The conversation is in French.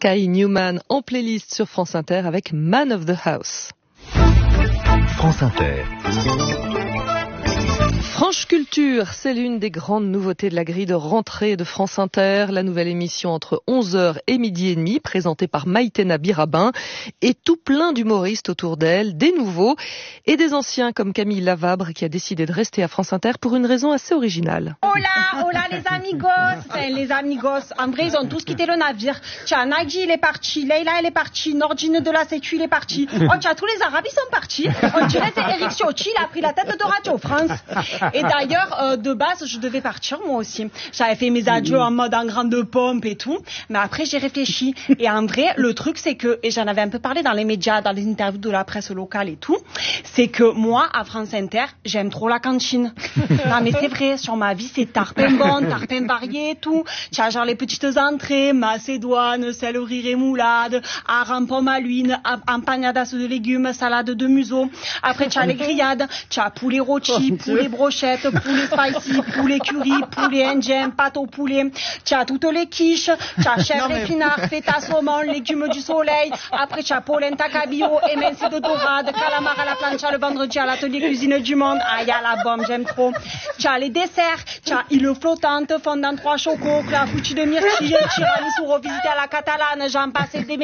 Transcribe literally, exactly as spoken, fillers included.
Sky Newman en playlist sur France Inter avec Man of the House. France Inter. Franche Culture, c'est l'une des grandes nouveautés de la grille de rentrée de France Inter. La nouvelle émission entre onze heures et midi et demi, présentée par Maïtena Birabin, et tout plein d'humoristes autour d'elle, des nouveaux et des anciens comme Camille Lavabre qui a décidé de rester à France Inter pour une raison assez originale. Hola, hola les amigos, enfin, les amigos, en vrai ils ont tous quitté le navire. Tiens, Nigel il est parti, Leila elle est partie, Nordine de la Sécu il est parti. Oh tiens, tous les Arabes ils sont partis. On dirait c'est Eric Ciotti, il a pris la tête de Radio France. Et d'ailleurs, euh, de base, je devais partir moi aussi. J'avais fait mes adieux en mode en grande pompe et tout. Mais après, j'ai réfléchi. Et en vrai, le truc, c'est que, et j'en avais un peu parlé dans les médias, dans les interviews de la presse locale et tout, c'est que moi, à France Inter, j'aime trop la cantine. Non, mais c'est vrai, sur ma vie, c'est tarpin bon, tarpin varié et tout. Tu as genre les petites entrées, macédoine, céleri rémoulade, hareng pomme à l'huile, empanadas de légumes, salade de museau. Après, tu as les grillades, tu as poulet rôti, poulet brochette, poulet spicy, poulet curry, poulet indien, pâte au poulet. Tu as toutes les quiches, tu as chèvre épinard, feta saumon, légumes du soleil. Après, tu as polenta cabillaud, émincé de dorade, calamar à la plancha le vendredi à l'atelier cuisine du monde. Aïe, à la bombe, j'aime trop. Tu as les desserts, tu as île flottante, fondant trois chocos, clafoutis de myrtille, tiramisu revisité à la catalane, j'en passe des